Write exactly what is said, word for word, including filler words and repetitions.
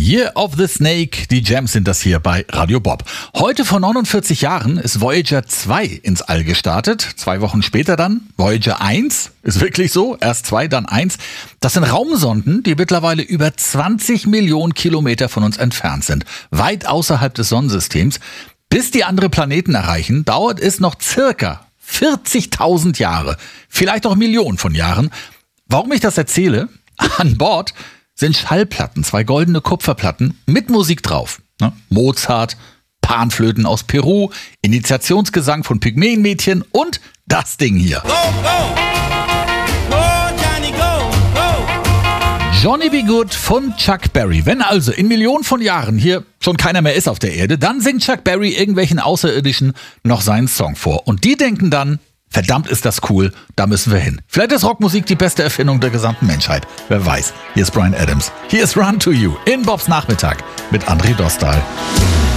Year of the Snake, die Jams sind das hier bei Radio Bob. Heute vor neunundvierzig Jahren ist Voyager zwei ins All gestartet. Zwei Wochen später dann Voyager eins. Ist wirklich so, erst zwei, dann eins. Das sind Raumsonden, die mittlerweile über zwanzig Millionen Kilometer von uns entfernt sind. Weit außerhalb des Sonnensystems. Bis die andere Planeten erreichen, dauert es noch circa vierzigtausend Jahre. Vielleicht auch Millionen von Jahren. Warum ich das erzähle? An Bord sind Schallplatten, zwei goldene Kupferplatten mit Musik drauf. Ne? Mozart, Panflöten aus Peru, Initiationsgesang von Pygmäenmädchen und das Ding hier. Go, go. Go, Johnny, go, go. Johnny B. Good von Chuck Berry. Wenn also in Millionen von Jahren hier schon keiner mehr ist auf der Erde, dann singt Chuck Berry irgendwelchen Außerirdischen noch seinen Song vor. Und die denken dann, verdammt ist das cool, da müssen wir hin. Vielleicht ist Rockmusik die beste Erfindung der gesamten Menschheit. Wer weiß. Hier ist Bryan Adams. Hier ist Run to You in Bobs Nachmittag mit André Dostal.